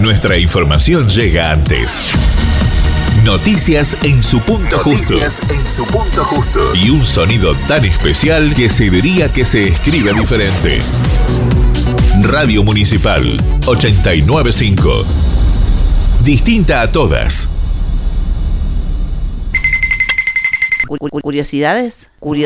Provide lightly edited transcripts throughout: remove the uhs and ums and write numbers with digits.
Nuestra información llega antes. Noticias en su punto justo. Y un sonido tan especial que se diría que se escribe diferente. Radio Municipal 895. Distinta a todas. ¿Curiosidades?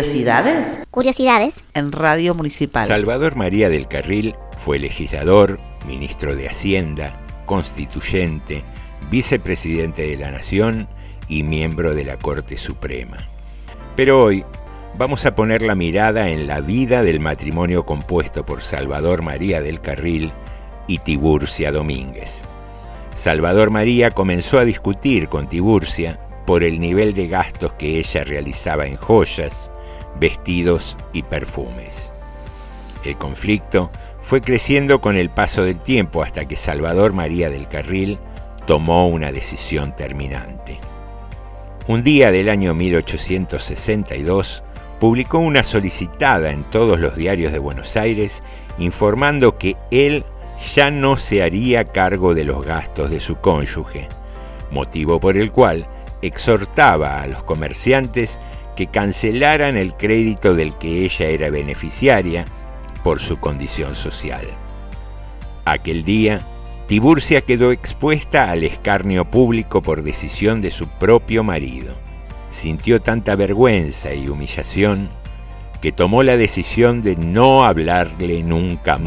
En Radio Municipal. Salvador María del Carril fue legislador, ministro de Hacienda, constituyente, vicepresidente de la Nación y miembro de la Corte Suprema. Pero hoy vamos a poner la mirada en la vida del matrimonio compuesto por Salvador María del Carril y Tiburcia Domínguez. Salvador María comenzó a discutir con Tiburcia por el nivel de gastos que ella realizaba en joyas, vestidos y perfumes. El conflicto fue creciendo con el paso del tiempo hasta que Salvador María del Carril tomó una decisión terminante. Un día del año 1862, publicó una solicitada en todos los diarios de Buenos Aires informando que él ya no se haría cargo de los gastos de su cónyuge, motivo por el cual exhortaba a los comerciantes que cancelaran el crédito del que ella era beneficiaria por su condición social. Aquel día, Tiburcia quedó expuesta al escarnio público por decisión de su propio marido. Sintió tanta vergüenza y humillación que tomó la decisión de no hablarle nunca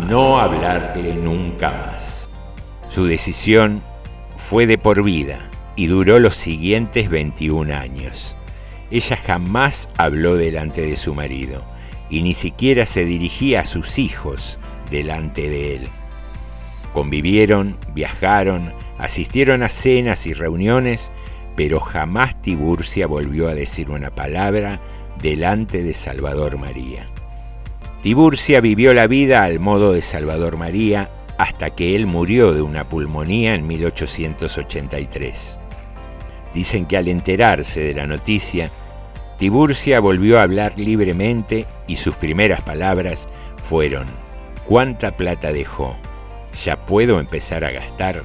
más. Su decisión fue de por vida y duró los siguientes 21 años. Ella jamás habló delante de su marido y ni siquiera se dirigía a sus hijos delante de él. Convivieron, viajaron, asistieron a cenas y reuniones, pero jamás Tiburcia volvió a decir una palabra delante de Salvador María. Tiburcia vivió la vida al modo de Salvador María hasta que él murió de una pulmonía en 1883. Dicen que al enterarse de la noticia, Tiburcia volvió a hablar libremente y sus primeras palabras fueron: ¿cuánta plata dejó? ¿Ya puedo empezar a gastar?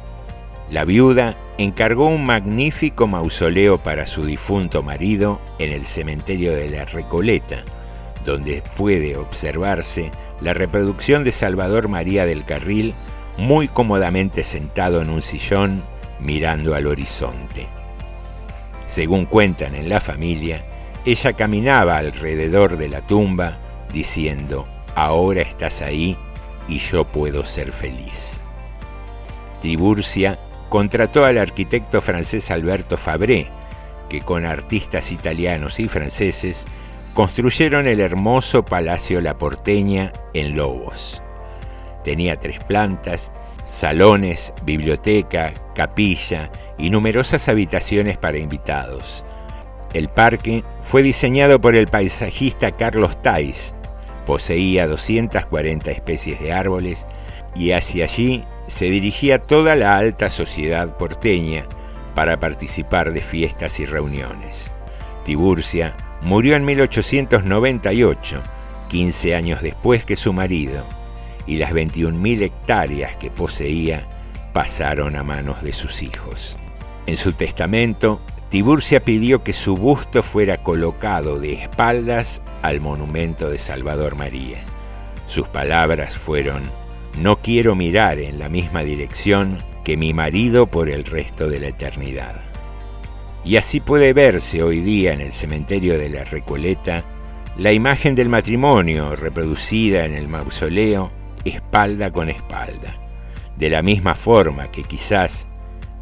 La viuda encargó un magnífico mausoleo para su difunto marido en el cementerio de la Recoleta, donde puede observarse la reproducción de Salvador María del Carril muy cómodamente sentado en un sillón mirando al horizonte. Según cuentan en la familia, ella caminaba alrededor de la tumba diciendo: ahora estás ahí y yo puedo ser feliz. Tiburcia contrató al arquitecto francés Alberto Fabré, que con artistas italianos y franceses construyeron el hermoso Palacio La Porteña en Lobos. Tenía 3 plantas, salones, biblioteca, capilla y numerosas habitaciones para invitados. El parque fue diseñado por el paisajista Carlos Tais, poseía 240 especies de árboles y hacia allí se dirigía toda la alta sociedad porteña para participar de fiestas y reuniones. Tiburcia murió en 1898, 15 años después que su marido, y las 21.000 hectáreas que poseía pasaron a manos de sus hijos. En su testamento, Tiburcia pidió que su busto fuera colocado de espaldas al monumento de Salvador María. Sus palabras fueron: no quiero mirar en la misma dirección que mi marido por el resto de la eternidad. Y así puede verse hoy día en el cementerio de la Recoleta la imagen del matrimonio reproducida en el mausoleo espalda con espalda, de la misma forma que quizás